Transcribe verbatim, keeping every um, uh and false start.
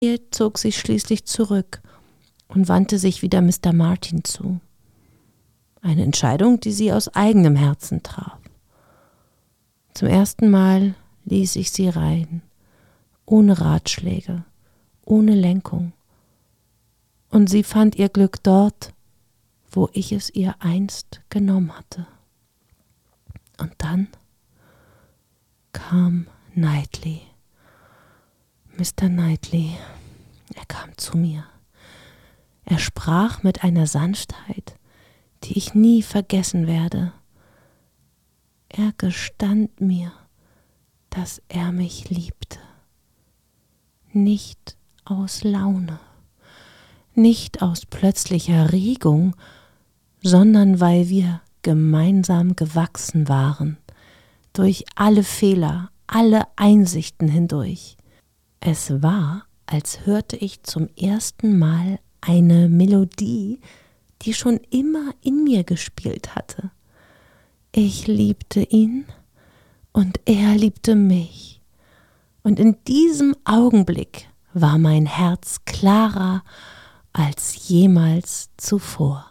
Er zog sich schließlich zurück und wandte sich wieder Mister Martin zu. Eine Entscheidung, die sie aus eigenem Herzen traf. Zum ersten Mal ließ ich sie rein, ohne Ratschläge, ohne Lenkung. Und sie fand ihr Glück dort, wo ich es ihr einst genommen hatte. Und dann kam Knightley. Mister Knightley, er kam zu mir. Er sprach mit einer Sanftheit, die ich nie vergessen werde. Er gestand mir, dass er mich liebte. Nicht aus Laune, nicht aus plötzlicher Regung, sondern weil wir gemeinsam gewachsen waren, durch alle Fehler, alle Einsichten hindurch. Es war, als hörte ich zum ersten Mal eine Melodie, die schon immer in mir gespielt hatte. Ich liebte ihn und er liebte mich. Und in diesem Augenblick war mein Herz klarer als jemals zuvor.